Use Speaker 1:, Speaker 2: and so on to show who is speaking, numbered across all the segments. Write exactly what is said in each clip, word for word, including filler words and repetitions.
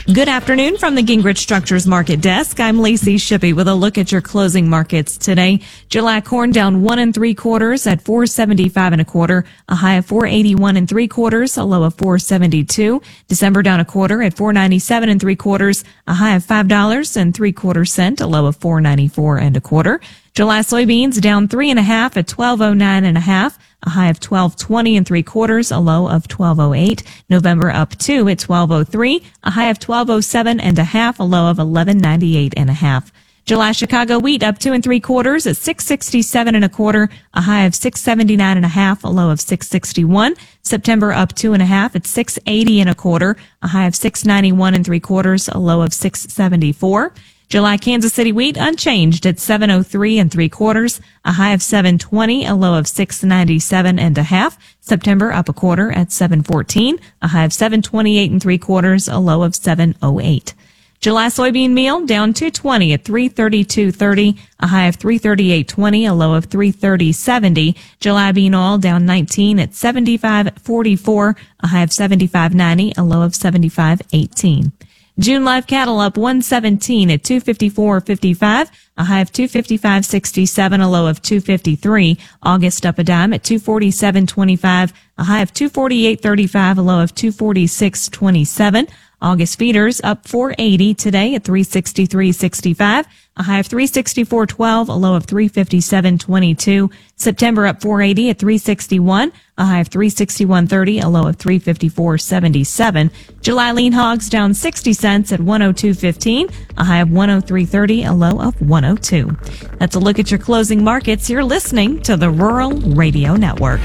Speaker 1: Good afternoon from the Gingrich Structures Market Desk. I'm Lacey Shippey with a look at your closing markets today. July corn down one and three quarters at four seventy-five and a quarter, a high of four eighty-one and three quarters, a low of four seventy-two. December down a quarter at four ninety-seven and three quarters, a high of five dollars and three quarters cent, a low of four ninety-four and a quarter. July soybeans down three and a half at twelve oh nine and a half, a high of twelve twenty and three quarters, a low of twelve oh eight. November up two at twelve oh three, a high of twelve oh seven and a half, a low of eleven ninety-eight and a half. July Chicago wheat up two and three quarters at six sixty-seven and a quarter, a high of six seventy-nine and a half, a low of six sixty-one. September up two and a half at six eighty and a quarter, a high of six ninety-one and three quarters, a low of six seventy-four. July Kansas City wheat unchanged at seven oh three and three quarters, a high of seven twenty, a low of six ninety-seven and a half. September up a quarter at seven fourteen, a high of seven twenty-eight and three quarters, a low of seven oh eight. July soybean meal down two twenty at three thirty-two thirty, a high of three thirty-eight twenty, a low of three thirty seventy. July bean oil down nineteen at seventy-five forty-four, a high of seventy-five ninety, a low of seventy-five eighteen. June live cattle up one seventeen at two fifty-four fifty-five, a high of two fifty-five sixty-seven, a low of two fifty-three. August up a dime at two forty-seven twenty-five, a high of two forty-eight thirty-five, a low of two forty-six twenty-seven. August feeders up four eighty today at three sixty-three sixty-five, a high of three sixty-four twelve, a low of three fifty-seven twenty-two. September up four eighty at three sixty-one, a high of three sixty-one thirty, a low of three fifty-four seventy-seven. July lean hogs down sixty cents at one oh two fifteen, a high of one oh three thirty, a low of one oh two. That's a look at your closing markets. You're listening to the Rural Radio Network.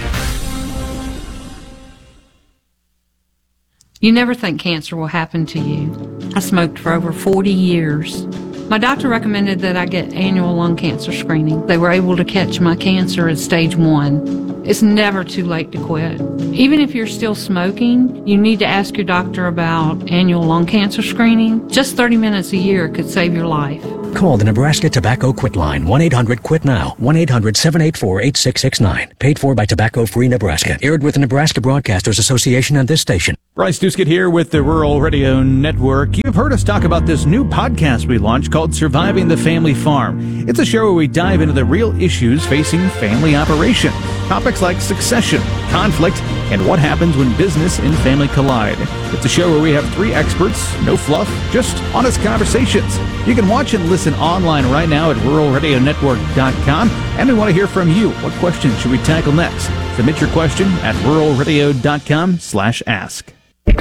Speaker 2: You never think cancer will happen to you. I smoked for over forty years. My doctor recommended that I get annual lung cancer screening. They were able to catch my cancer at stage one. It's never too late to quit. Even if you're still smoking, you need to ask your doctor about annual lung cancer screening. Just thirty minutes a year could save your life.
Speaker 3: Call the Nebraska Tobacco Quit Line, one eight hundred quit now, one eight hundred seven eight four eight six six nine. Paid for by Tobacco Free Nebraska. Aired with the Nebraska Broadcasters Association and this station.
Speaker 4: Bryce Duskett here with the Rural Radio Network. You've heard us talk about this new podcast we launched called Surviving the Family Farm. It's a show where we dive into the real issues facing family operation. Topics like succession, conflict, and what happens when business and family collide. It's a show where we have three experts, no fluff, just honest conversations. You can watch and listen online right now at rural radio network dot com, and we want to hear from you. What questions should we tackle next? Submit your question at rural radio dot com slash ask.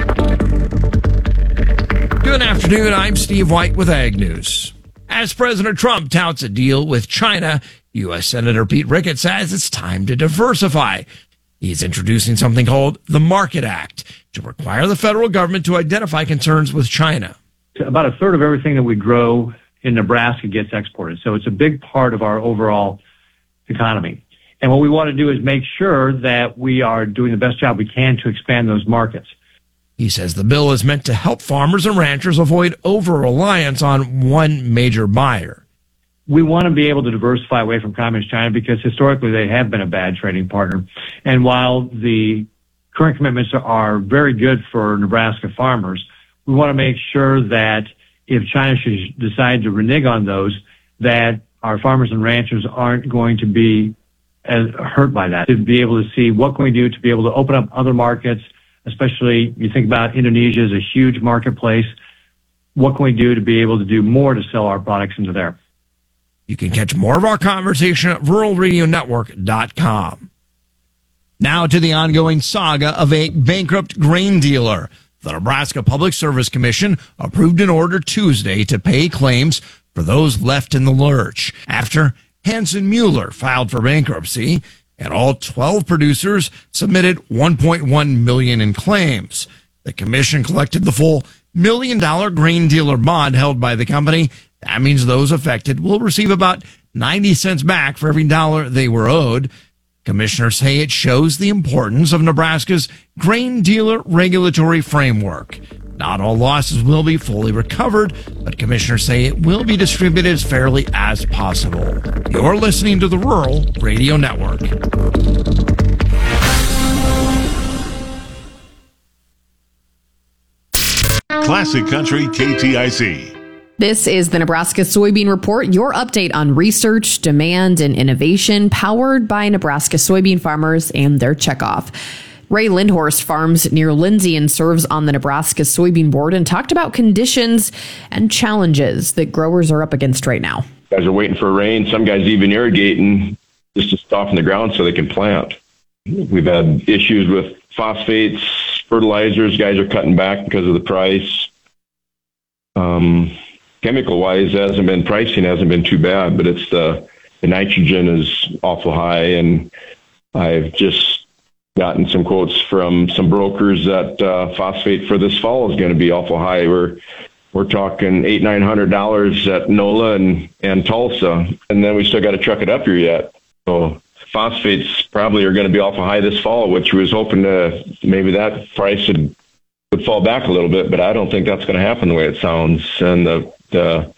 Speaker 5: Good afternoon, I'm Steve White with Ag News. As President Trump touts a deal with China, U S Senator Pete Ricketts says it's time to diversify. He's introducing something called the Market Act to require the federal government to identify concerns with China.
Speaker 6: About a third of everything that we grow in Nebraska gets exported, so it's a big part of our overall economy. And what we want to do is make sure that we are doing the best job we can to expand those markets.
Speaker 5: He says the bill is meant to help farmers and ranchers avoid over-reliance on one major buyer.
Speaker 6: We want to be able to diversify away from Communist China because historically they have been a bad trading partner. And while the current commitments are very good for Nebraska farmers, we want to make sure that if China should decide to renege on those, that our farmers and ranchers aren't going to be as hurt by that. To be able to see what can we do to be able to open up other markets, especially you think about Indonesia as a huge marketplace. What can we do to be able to do more to sell our products into there?
Speaker 5: You can catch more of our conversation at rural radio network dot com. Now to the ongoing saga of a bankrupt grain dealer. The Nebraska Public Service Commission approved an order Tuesday to pay claims for those left in the lurch after Hanson Mueller filed for bankruptcy, and all twelve producers submitted one point one million dollars in claims. The commission collected the full million dollar grain dealer bond held by the company. That means those affected will receive about ninety cents back for every dollar they were owed. Commissioners say it shows the importance of Nebraska's grain dealer regulatory framework. Not all losses will be fully recovered, but commissioners say it will be distributed as fairly as possible. You're listening to the Rural Radio Network.
Speaker 7: Classic Country K T I C.
Speaker 8: This is the Nebraska Soybean Report, your update on research, demand, and innovation powered by Nebraska soybean farmers and their checkoff. Ray Lindhorst farms near Lindsay and serves on the Nebraska Soybean Board and talked about conditions and challenges that growers are up against right now.
Speaker 9: Guys are waiting for rain. Some guys even irrigating just to soften the ground so they can plant. We've had issues with phosphates, fertilizers. Guys are cutting back because of the price. Um, chemical-wise, hasn't been pricing hasn't been too bad, but it's the, the nitrogen is awful high, and I've just gotten some quotes from some brokers that uh, phosphate for this fall is going to be awful high. We're we're talking eight nine hundred dollars at NOLA and and Tulsa, and then we still got to truck it up here yet. So phosphates probably are going to be awful high this fall, which we was hoping to maybe that price would would fall back a little bit, but I don't think that's going to happen the way it sounds. And the the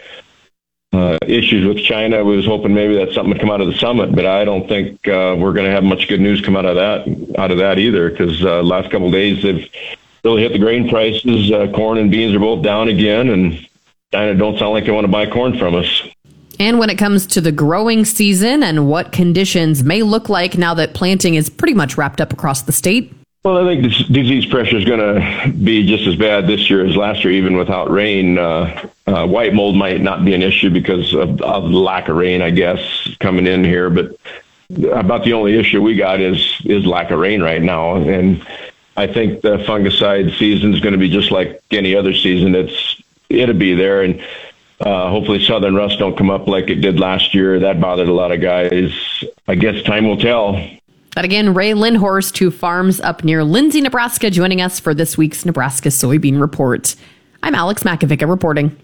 Speaker 9: uh, issues with China, we was hoping maybe that something would come out of the summit, but I don't think uh, we're going to have much good news come out of that out of that either, because uh, last couple of days they've really hit the grain prices. Uh, corn and beans are both down again, and China don't sound like they want to buy corn from us.
Speaker 8: And when it comes to the growing season and what conditions may look like now that planting is pretty much wrapped up across the state.
Speaker 9: Well, I think this disease pressure is going to be just as bad this year as last year, even without rain. Uh, uh, white mold might not be an issue because of, of the lack of rain, I guess, coming in here. But about the only issue we got is is lack of rain right now. And I think the fungicide season is going to be just like any other season. It's it'll be there, and uh, hopefully southern rust don't come up like it did last year. That bothered a lot of guys. I guess time will tell.
Speaker 8: That again, Ray Lindhorst, who farms up near Lindsay, Nebraska, joining us for this week's Nebraska Soybean Report. I'm Alex Makovica reporting.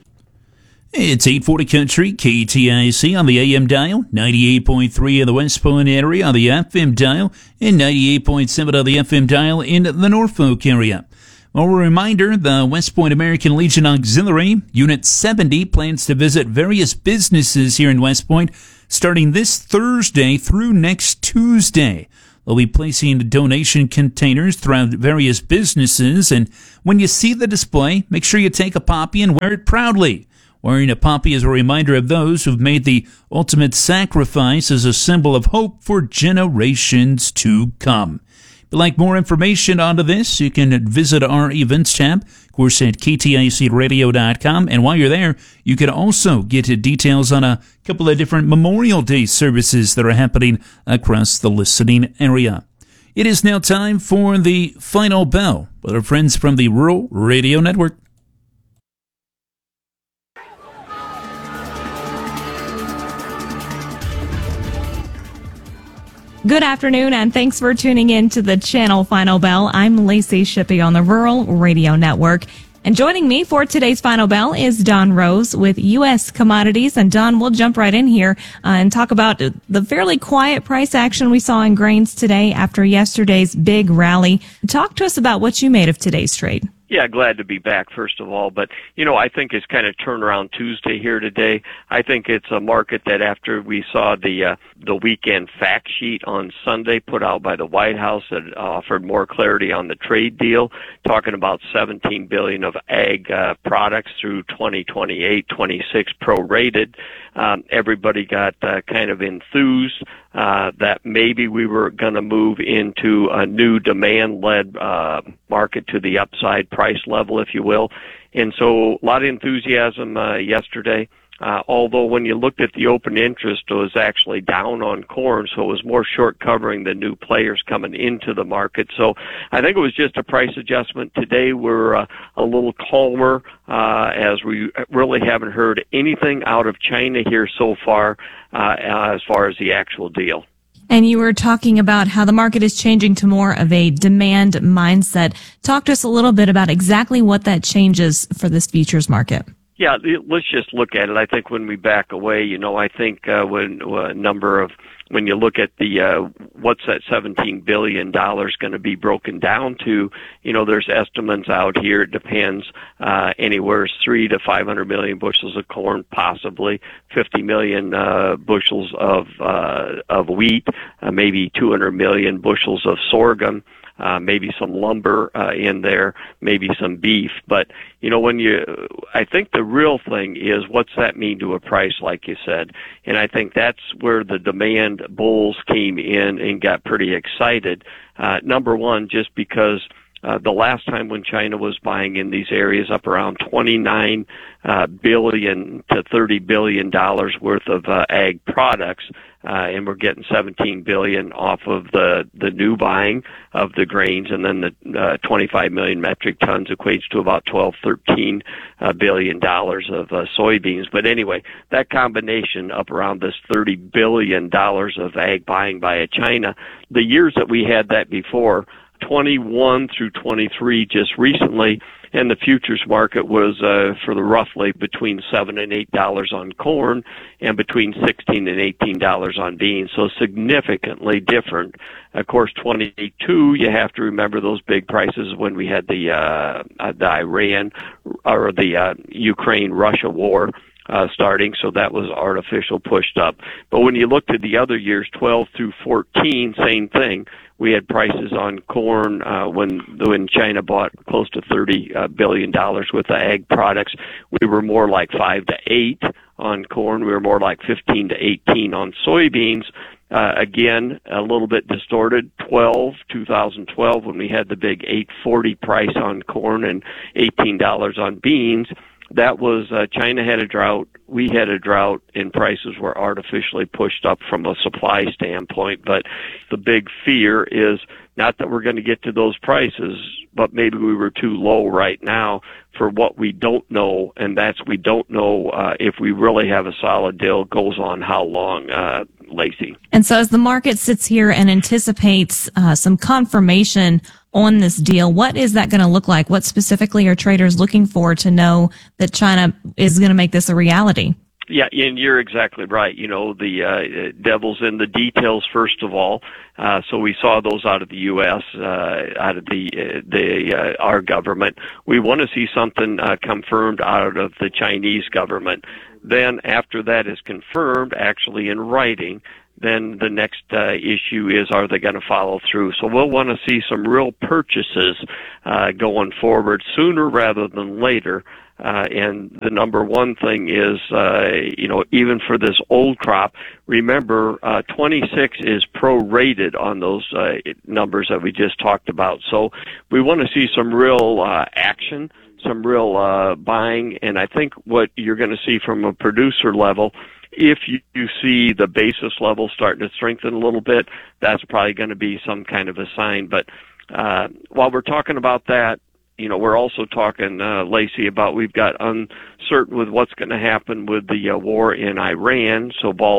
Speaker 10: It's eight forty Country, K T I C on the A M dial, ninety-eight point three in the West Point area on the F M dial, and ninety-eight point seven on the F M dial in the Norfolk area. Well, a reminder, the West Point American Legion Auxiliary, Unit seventy, plans to visit various businesses here in West Point starting this Thursday through next Tuesday. They'll be placing donation containers throughout various businesses, and when you see the display, make sure you take a poppy and wear it proudly. Wearing a poppy is a reminder of those who've made the ultimate sacrifice as a symbol of hope for generations to come. If you'd like more information on this, you can visit our events tab, of course, at K T I C radio dot com. And while you're there, you can also get details on a couple of different Memorial Day services that are happening across the listening area. It is now time for the final bell with our friends from the Rural Radio Network.
Speaker 1: Good afternoon, and thanks for tuning in to the Channel Final Bell. I'm Lacey Shippey on the Rural Radio Network. And joining me for today's Final Bell is Don Rose with U S Commodities. And Don, we'll jump right in here uh, and talk about the fairly quiet price action we saw in grains today after yesterday's big rally. Talk to us about what you made of today's trade.
Speaker 11: Yeah, glad to be back, first of all. But, you know, I think it's kind of turnaround Tuesday here today. I think it's a market that after we saw the uh, the weekend fact sheet on Sunday put out by the White House that offered more clarity on the trade deal, talking about seventeen billion dollars of ag uh, products through twenty twenty-eight, twenty-six prorated. Um, everybody got uh, kind of enthused uh, that maybe we were going to move into a new demand-led uh, market to the upside price level, if you will. And so a lot of enthusiasm uh, yesterday, uh, although when you looked at the open interest, it was actually down on corn, so it was more short covering the new players coming into the market. So I think it was just a price adjustment. Today we're uh, a little calmer uh, as we really haven't heard anything out of China here so far uh, as far as the actual deal.
Speaker 1: And you were talking about how the market is changing to more of a demand mindset. Talk to us a little bit about exactly what that changes for this futures market.
Speaker 11: Yeah, let's just look at it. I think when we back away, you know, I think uh, when a number of when you look at the uh, what's that seventeen billion dollars going to be broken down to, you know, there's estimates out here. It depends uh, anywhere three to five hundred million bushels of corn, possibly fifty million uh, bushels of uh, of wheat, uh, maybe two hundred million bushels of sorghum. uh, maybe some lumber uh, in there, maybe some beef. But, you know, when you, I think the real thing is what's that mean to a price, like you said. And I think that's where the demand bulls came in and got pretty excited. Uh, number one, just because Uh, the last time when China was buying in these areas up around twenty-nine uh, billion to thirty billion dollars worth of uh, ag products, uh, and we're getting seventeen billion off of the the new buying of the grains, and then the uh, twenty-five million metric tons equates to about twelve, thirteen uh, billion dollars of uh, soybeans. But anyway, that combination up around this thirty billion dollars of ag buying by China, the years that we had that before, twenty-one through twenty-three just recently, and the futures market was uh, for the roughly between seven and eight dollars on corn, and between sixteen and eighteen dollars on beans. So significantly different. Of course, twenty-two, you have to remember those big prices when we had the uh, the Iran or the uh, Ukraine-Russia war. Uh, starting, so that was artificial pushed up. But when you looked at the other years, twelve through fourteen, same thing. We had prices on corn uh, when when China bought close to thirty uh, billion dollars worth of ag products. We were more like five to eight on corn. We were more like fifteen to eighteen on soybeans. Uh, again, a little bit distorted. twelve, two thousand twelve, when we had the big eight forty price on corn and eighteen dollars on beans. That was, uh, China had a drought, we had a drought, and prices were artificially pushed up from a supply standpoint. But the big fear is not that we're going to get to those prices, but maybe we were too low right now for what we don't know, and that's we don't know uh, if we really have a solid deal, goes on how long, uh, Lacey.
Speaker 1: And so as the market sits here and anticipates uh, some confirmation on this deal, what is that going to look like? What specifically are traders looking for to know that China is going to make this a reality?
Speaker 11: Yeah, and you're exactly right. You know, the uh, devil's in the details, first of all. Uh, so we saw those out of the U S, uh, out of the uh, the uh, our government. We want to see something uh, confirmed out of the Chinese government. Then, after that is confirmed, actually in writing, then the next uh, issue is, are they going to follow through? So we'll want to see some real purchases uh, going forward sooner rather than later. Uh, and the number one thing is, uh, you know, even for this old crop, remember, uh, twenty-six is prorated on those uh, numbers that we just talked about. So we want to see some real uh, action, some real uh, buying, and I think what you're going to see from a producer level, if you, you see the basis level starting to strengthen a little bit, that's probably going to be some kind of a sign. But uh, while we're talking about that, you know, we're also talking, uh, Lacey, about we've got uncertain with what's going to happen with the uh, war in Iran. So, Ball